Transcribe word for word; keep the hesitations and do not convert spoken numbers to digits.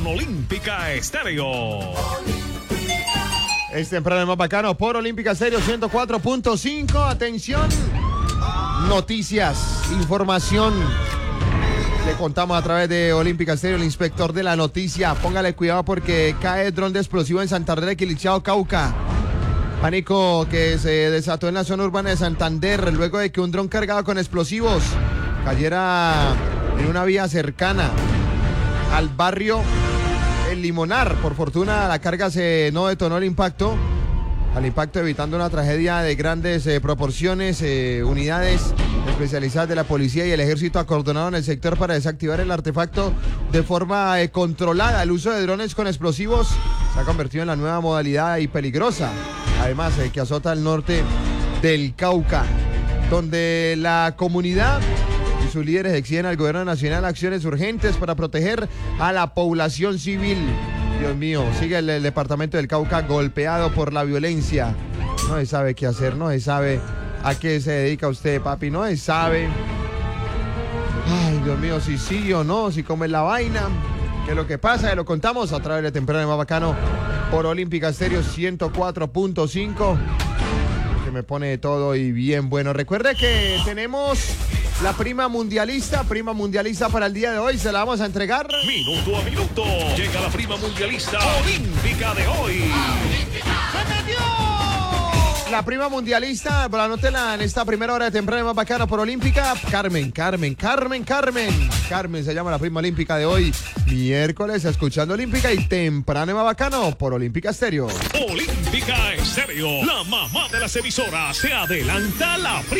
con Olímpica Estéreo. Es temprano más bacano por Olímpica Estéreo ciento cuatro punto cinco. Atención. Noticias, información. Le contamos a través de Olímpica Estéreo, el inspector de la noticia. Póngale cuidado porque cae dron de explosivo en Santander, Equilichao, Cauca. Pánico que se desató en la zona urbana de Santander luego de que un dron cargado con explosivos cayera en una vía cercana al barrio El Limonar. Por fortuna la carga se no detonó el impacto, al impacto evitando una tragedia de grandes eh, proporciones. Eh, unidades especializadas de la policía y el ejército acordonaron el sector para desactivar el artefacto de forma eh, controlada. El uso de drones con explosivos se ha convertido en la nueva modalidad y peligrosa, además eh, que azota el norte del Cauca, donde la comunidad y sus líderes exigen al gobierno nacional acciones urgentes para proteger a la población civil. Dios mío, sigue el, el departamento del Cauca golpeado por la violencia. No se sabe qué hacer, no se sabe a qué se dedica usted, papi, no se sabe. Ay, Dios mío, si sí o no, si come la vaina. ¿Qué es lo que pasa? Ya lo contamos a través de Temprano Más Bacano por Olímpica Estéreo ciento cuatro punto cinco. Que me pone todo y bien bueno. Recuerde que tenemos la prima mundialista, prima mundialista para el día de hoy. Se la vamos a entregar Minuto a minuto. Llega la prima mundialista olímpica de hoy. ¡Se metió! La prima mundialista, pero anótela en esta primera hora de Temprano Más Bacano por Olímpica. Carmen, Carmen, Carmen, Carmen. Carmen se llama la prima olímpica de hoy. Miércoles, escuchando Olímpica y Temprano Más Bacano por Olímpica Estéreo. Olímpica Estéreo, la mamá de las emisoras. Se adelanta la prima.